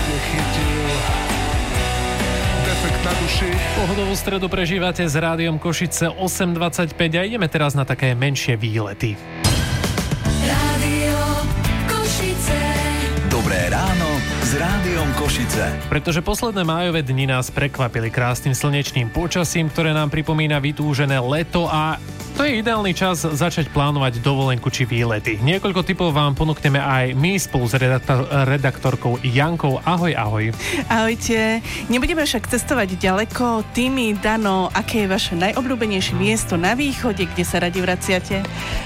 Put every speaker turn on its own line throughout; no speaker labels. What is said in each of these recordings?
nechytil defekt na duši.
Pohodovú stredu prežívate s Rádiom Košice 8.25 a ideme teraz na také menšie výlety.
Rádio Košice.
Dobré ráno s Rádiom Košice.
Pretože posledné májové dni nás prekvapili krásnym slnečným počasím, ktoré nám pripomína vytúžené leto a to je ideálny čas začať plánovať dovolenku či výlety. Niekoľko tipov vám ponúkneme aj my spolu s redaktorkou Jankou. Ahoj, ahoj.
Ahojte. Nebudeme však cestovať ďaleko. Týmy, Dano, aké je vaše najobľúbenejšie miesto na východe, kde sa radi vraciate?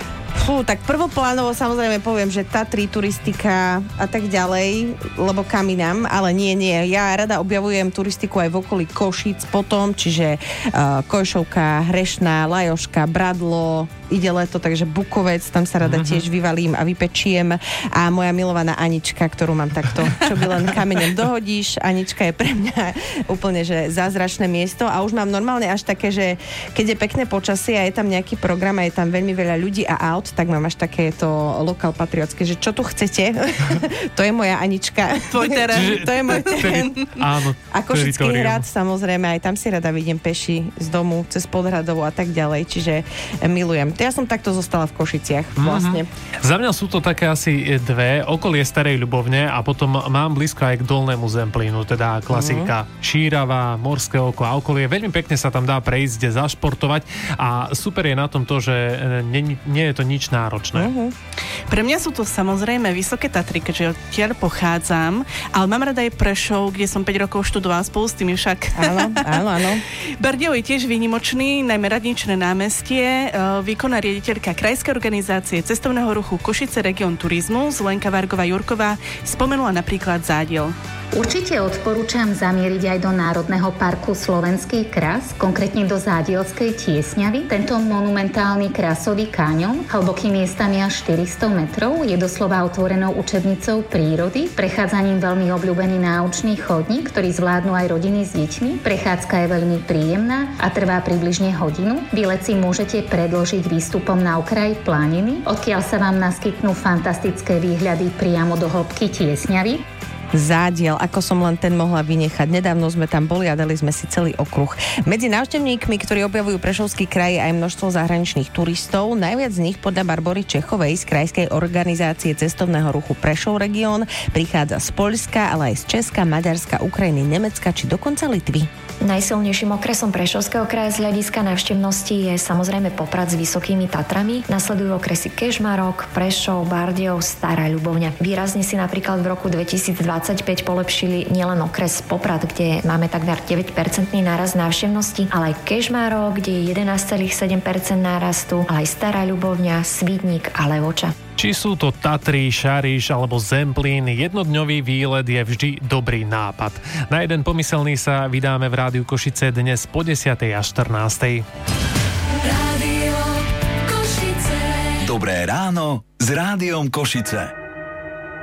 Tak prvoplánovo samozrejme poviem, že Tatry, turistika a tak ďalej, lebo kam inám, ale nie. Ja rada objavujem turistiku aj v okolí Košíc potom, čiže Kojšovka, Hrešná, Lajoška, Bradlo, ide leto, takže Bukovec, tam sa rada tiež vyvalím a vypečiem. A moja milovaná Anička, ktorú mám takto, čo by len kameňom dohodíš. Anička je pre mňa úplne, že zázračné miesto a už mám normálne až také, že keď je pekné počasie a je tam nejaký program a je tam veľmi veľa ľudí a aut, tak mám až takéto lokál patriotské, že čo tu chcete, to je moja Anička.
Tvoj terén.
To je môj terén.
Áno.
A Košický hrad, samozrejme, aj tam si rada vidím peši z domu, cez Podhradovo a tak ďalej, čiže milujem. Ja som takto zostala v Košiciach vlastne.
Za mňa sú to také asi dve, okolie Starej Ľubovne a potom mám blízko aj k Dolnému Zemplínu, teda klasika Šírava, Morské oko a okolie. Veľmi pekne sa tam dá prejsť, zašportovať a super je na tom to, že nie je to nič náročné.
Pre mňa sú to samozrejme Vysoké Tatry, keďže odtiaľ pochádzam, ale mám rada aj Prešov, kde som 5 rokov študovala spolu s tými však.
Áno.
Bardejov je tiež výnimočný, najmä Radničné námestie. Výkonná riaditeľka Krajskej organizácie cestovného ruchu Košice Region Turizmu Lenka Vargová-Jurková spomenula napríklad Zádiel.
Určite odporúčam zamieriť aj do Národného parku Slovenský kras, konkrétne do Zádielskej Tiesňavy. Tento monumentálny krasový kaňon, hlboký miestami až 400 metrov, je doslova otvorenou učebnicou prírody, prechádzaním veľmi obľúbený náučný chodník, ktorý zvládnu aj rodiny s deťmi. Prechádzka je veľmi príjemná a trvá približne hodinu. Výlet si môžete predĺžiť výstupom na okraj planiny, odkiaľ sa vám naskytnú fantastické výhľady priamo do hĺbky Tiesňavy.
Zádiel, ako som len ten mohla vynechať. Nedávno sme tam boli a dali sme si celý okruh. Medzi návštevníkmi, ktorí objavujú Prešovský kraj, aj množstvo zahraničných turistov. Najviac z nich podľa Barbory Čechovej z Krajskej organizácie cestovného ruchu Prešov región prichádza z Poľska, ale aj z Česka, Maďarska, Ukrajiny, Nemecka či dokonca Litvy.
Najsilnejším okresom Prešovského kraja z hľadiska návštevnosti je samozrejme Poprad s Vysokými Tatrami. Nasledujú okresy Kežmarok, Prešov, Bardejov, Stará Ľubovňa. Výrazne si napríklad v roku 2025 polepšili nielen okres Poprad, kde máme takmer 9% nárast návštevnosti, ale aj Kežmarok, kde je 11,7% nárastu, ale aj Stará Ľubovňa, Svidník a Levoča.
Či sú to Tatry, Šariš alebo Zemplín, jednodňový výlet je vždy dobrý nápad. Na jeden pomyselný sa vydáme v Rádiu Košice dnes po 10. a 14.
Rádio Košice.
Dobré ráno s Rádiom Košice.